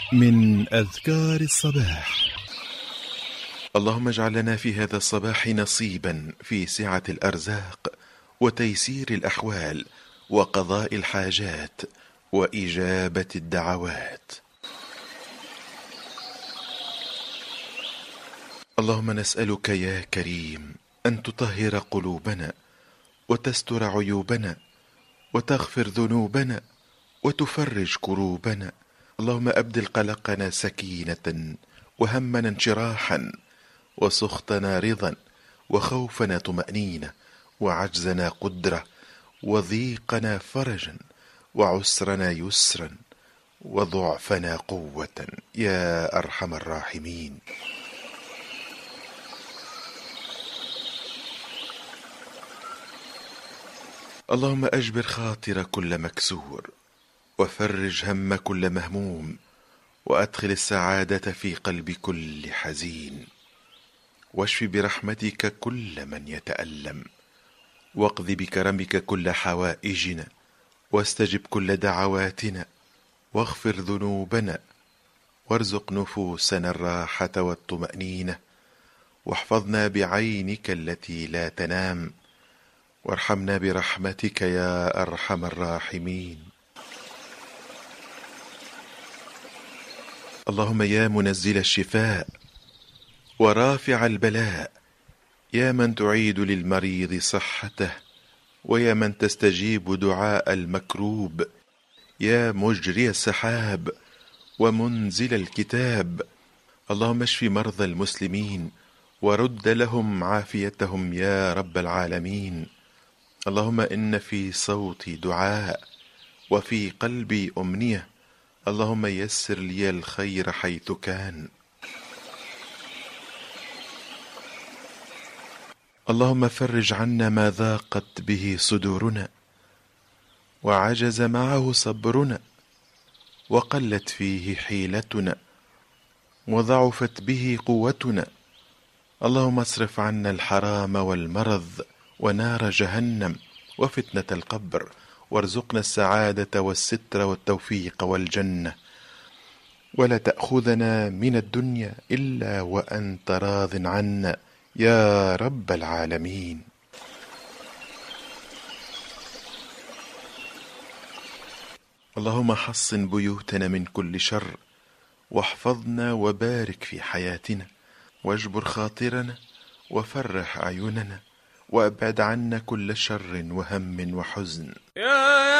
من أذكار الصباح. اللهم اجعل لنا في هذا الصباح نصيبا في سعة الأرزاق وتيسير الأحوال وقضاء الحاجات وإجابة الدعوات. اللهم نسألك يا كريم أن تطهر قلوبنا وتستر عيوبنا وتغفر ذنوبنا وتفرج كروبنا. اللهم أبدل قلقنا سكينة وهمنا انشراحا وسخطنا رضا وخوفنا طمأنينة وعجزنا قدرة وضيقنا فرجا وعسرنا يسرا وضعفنا قوة يا أرحم الراحمين. اللهم أجبر خاطر كل مكسور وفرج هم كل مهموم وأدخل السعادة في قلب كل حزين واشف برحمتك كل من يتألم واقض بكرمك كل حوائجنا واستجب كل دعواتنا واغفر ذنوبنا وارزق نفوسنا الراحة والطمأنينة واحفظنا بعينك التي لا تنام وارحمنا برحمتك يا أرحم الراحمين. اللهم يا منزل الشفاء ورافع البلاء يا من تعيد للمريض صحته ويا من تستجيب دعاء المكروب يا مجري السحاب ومنزل الكتاب. اللهم اشف مرضى المسلمين ورد لهم عافيتهم يا رب العالمين. اللهم إن في صوتي دعاء وفي قلبي أمنية. اللهم يسر لي الخير حيث كان. اللهم فرج عنا ما ضاقت به صدورنا وعجز معه صبرنا وقلت فيه حيلتنا وضعفت به قوتنا. اللهم اصرف عنا الحرام والمرض ونار جهنم وفتنة القبر وارزقنا السعادة والستر والتوفيق والجنة ولا تأخذنا من الدنيا إلا وأنت راض عنا يا رب العالمين. اللهم حصن بيوتنا من كل شر واحفظنا وبارك في حياتنا واجبر خاطرنا وفرح أعيننا وأبعد عنا كل شر وهم وحزن.